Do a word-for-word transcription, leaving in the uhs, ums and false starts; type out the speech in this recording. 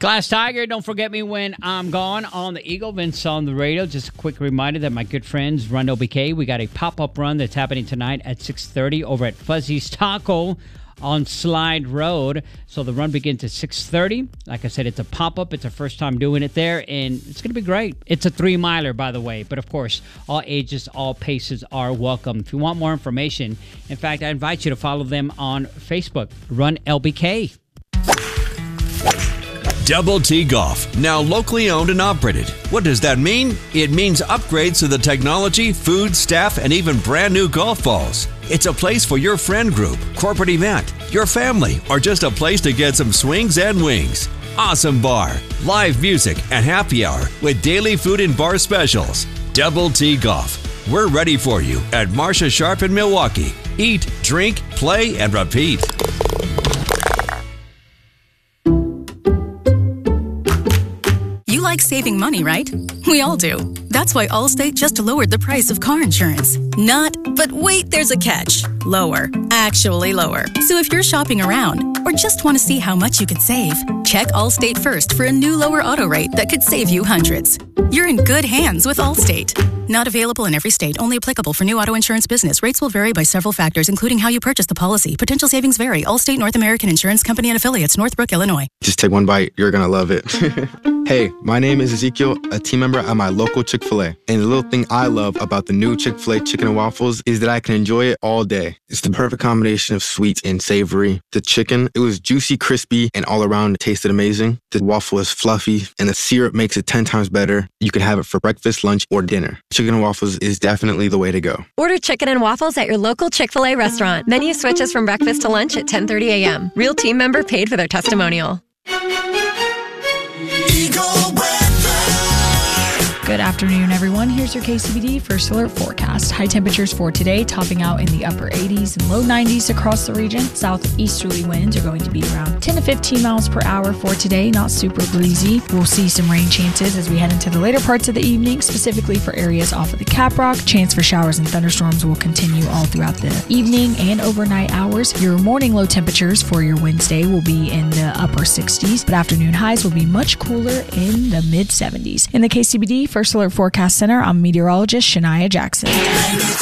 Glass Tiger, don't forget me when I'm gone on the Eagle. Vince on the radio. Just a quick reminder that my good friends Run L B K, we got a pop-up run that's happening tonight at six thirty over at Fuzzy's Taco on Slide Road. So the run begins at six thirty. Like I said, it's a pop-up. It's our first time doing it there, and it's going to be great. It's a three-miler, by the way. But, of course, all ages, all paces are welcome. If you want more information, in fact, I invite you to follow them on Facebook, Run L B K. Double T Golf, now locally owned and operated. What does that mean? It means upgrades to the technology, food, staff, and even brand new golf balls. It's a place for your friend group, corporate event, your family, or just a place to get some swings and wings. Awesome bar, live music, and happy hour with daily food and bar specials. Double T Golf. We're ready for you at Marsha Sharp in Milwaukee. Eat, drink, play, and repeat. You like saving money, right? We all do. That's why Allstate just lowered the price of car insurance. Not, but wait, there's a catch. Lower. Actually lower. So if you're shopping around or just want to see how much you could save, check Allstate first for a new lower auto rate that could save you hundreds. You're in good hands with Allstate. Not available in every state. Only applicable for new auto insurance business. Rates will vary by several factors, including how you purchase the policy. Potential savings vary. Allstate North American Insurance Company and Affiliates, Northbrook, Illinois. Just take one bite. You're going to love it. Hey, my name is Ezekiel, a team member at my local Chick-fil-A. And the little thing I love about the new Chick-fil-A chicken and waffles is that I can enjoy it all day. It's the perfect combination of sweet and savory. The chicken, it was juicy, crispy, and all around it tasted amazing. The waffle is fluffy, and the syrup makes it ten times better. You can have it for breakfast, lunch, or dinner. Chicken and waffles is definitely the way to go. Order chicken and waffles at your local Chick-fil-A restaurant. Menu switches from breakfast to lunch at ten thirty a.m. Real team member paid for their testimonial. Good afternoon, everyone. Here's your K C B D First Alert forecast. High temperatures for today topping out in the upper eighties and low nineties across the region. Southeasterly winds are going to be around ten to fifteen miles per hour for today. Not super breezy. We'll see some rain chances as we head into the later parts of the evening, specifically for areas off of the Caprock. Chance for showers and thunderstorms will continue all throughout the evening and overnight hours. Your morning low temperatures for your Wednesday will be in the upper sixties, but afternoon highs will be much cooler in the mid seventies. In the K C B D First Alert Forecast Center, I'm meteorologist Shania Jackson.